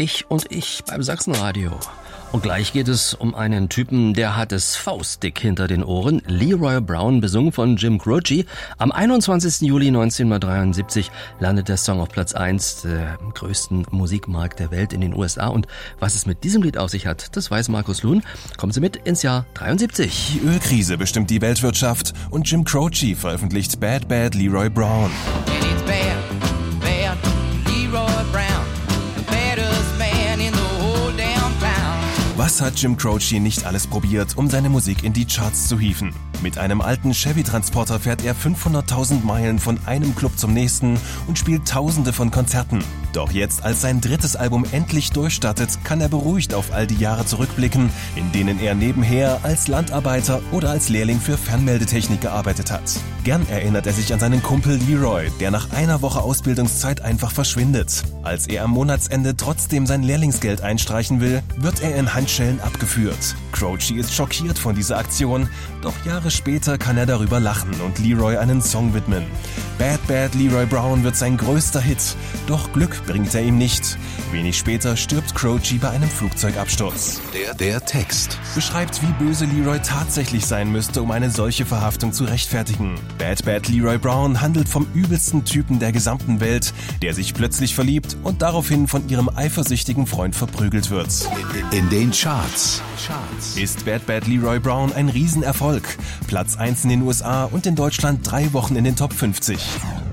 Ich beim Sachsenradio. Und gleich geht es um einen Typen, der hat es faustdick hinter den Ohren. Leroy Brown, besungen von Jim Croce. Am 21. Juli 1973 landet der Song auf Platz 1 der größten Musikmarkt der Welt in den USA. Und was es mit diesem Lied auf sich hat, das weiß Markus Luhn. Kommen Sie mit ins Jahr 73. Die Ölkrise bestimmt die Weltwirtschaft und Jim Croce veröffentlicht Bad Bad Leroy Brown. Was hat Jim Croce nicht alles probiert, um seine Musik in die Charts zu hieven? Mit einem alten Chevy-Transporter fährt er 500.000 Meilen von einem Club zum nächsten und spielt Tausende von Konzerten. Doch jetzt, als sein drittes Album endlich durchstartet, kann er beruhigt auf all die Jahre zurückblicken, in denen er nebenher als Landarbeiter oder als Lehrling für Fernmeldetechnik gearbeitet hat. Gern erinnert er sich an seinen Kumpel Leroy, der nach einer Woche Ausbildungszeit einfach verschwindet. Als er am Monatsende trotzdem sein Lehrlingsgeld einstreichen will, wird er in Handschellen abgeführt. Croce ist schockiert von dieser Aktion, doch Jahre später kann er darüber lachen und Leroy einen Song widmen. Bad Bad Leroy Brown wird sein größter Hit, doch Glück bringt er ihm nicht. Wenig später stirbt Croce bei einem Flugzeugabsturz. Der Text beschreibt, wie böse Leroy tatsächlich sein müsste, um eine solche Verhaftung zu rechtfertigen. Bad Bad Leroy Brown handelt vom übelsten Typen der gesamten Welt, der sich plötzlich verliebt und daraufhin von ihrem eifersüchtigen Freund verprügelt wird. in den Charts. Ist Bad Bad Leroy Brown ein Riesenerfolg. Platz 1 in den USA und in Deutschland 3 Wochen in den Top 50.